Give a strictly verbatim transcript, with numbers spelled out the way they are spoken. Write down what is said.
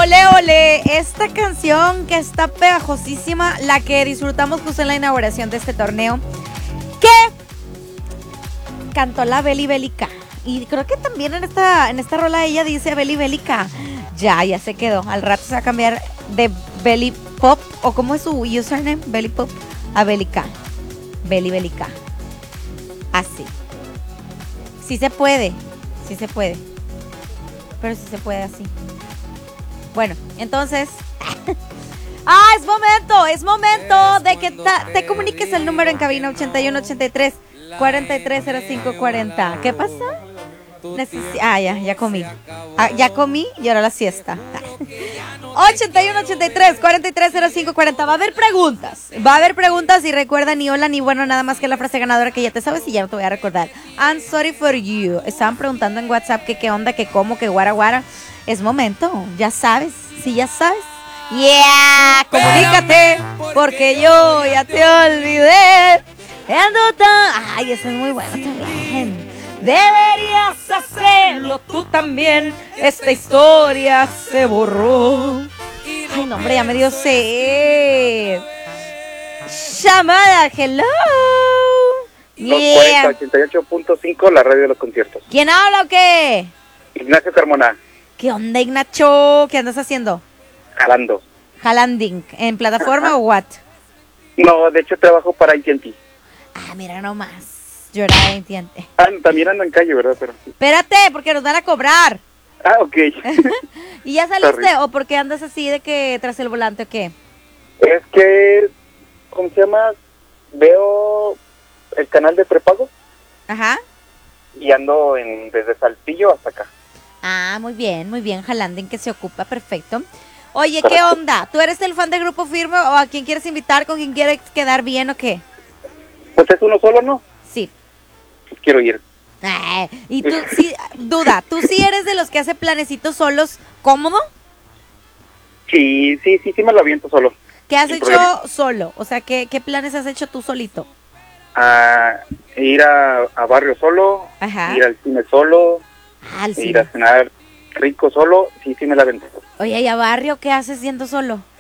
Ole, ole, esta canción que está pegajosísima, la que disfrutamos justo en la inauguración de este torneo, que cantó la Beli Bélica. Y creo que también en esta, en esta rola ella dice Beli Bélica. Ya, ya se quedó. Al rato se va a cambiar de Belly Pop, o ¿cómo es su username? Belly Pop a Bélica. Beli Bélica. Así. Sí se puede, sí se puede. Pero sí se puede así. Bueno, entonces... ¡Ah, es momento! Es momento de que ta- te comuniques el número en cabina ochenta y uno ochenta y tres cuarenta y tres cero cinco cuarenta. ¿Qué pasa? Necesi- ah, ya, ya comí. Ah, ya comí y ahora la siesta. ochenta y uno ochenta y tres cuarenta y tres cero cinco cuarenta. Va a haber preguntas. Va a haber preguntas y recuerda ni hola ni bueno, nada más que la frase ganadora que ya te sabes y ya no te voy a recordar. I'm sorry for you. Estaban preguntando en WhatsApp que qué onda, que cómo, que guara guara. Es momento, ya sabes. Si ya sabes. Yeah, comunícate porque yo ya te olvidé. Ando tan... Ay, eso es muy bueno también. Deberías hacerlo tú también. Esta historia se borró. Ay, no, hombre, ya me dio sed. Llamada, hello. Los Yeah. cuarenta, ochenta y ocho punto cinco, la radio de los conciertos. ¿Quién habla o qué? Ignacio Carmona, ¿Qué onda, Ignacho? ¿Qué andas haciendo? jalando. ¿Jalanding? ¿En plataforma Ajá. o what? No, de hecho trabajo para A T and T. Ah, mira nomás. Llorar, entiende. Ah, también ando en calle, ¿verdad? Pero sí. Espérate, porque nos van a cobrar. Ah, ok. ¿Y ya saliste Sorry. o porque andas así de que tras el volante o qué? Es que, ¿cómo se llama? Veo el canal de prepago Ajá. y ando en, desde Saltillo hasta acá. Ah, muy bien, muy bien, Jalanding que se ocupa, perfecto. Oye, ¿qué onda? ¿Tú eres el fan del Grupo Firme o a quién quieres invitar, con quién quieres quedar bien o qué? Pues es uno solo, ¿no? Sí. Pues quiero ir. Ah, y tú sí, duda, ¿tú sí eres de los que hace planecitos solos cómodo? Sí, sí, sí, sí me lo aviento solo. ¿Qué has Sin hecho problema. solo? O sea, ¿qué, qué planes has hecho tú solito? A ir a, a barrio solo, Ajá. ir al cine solo, Ah, al ir a cine. cenar rico solo, sí, sí me la aviento. Oye, ¿y a barrio qué haces yendo solo?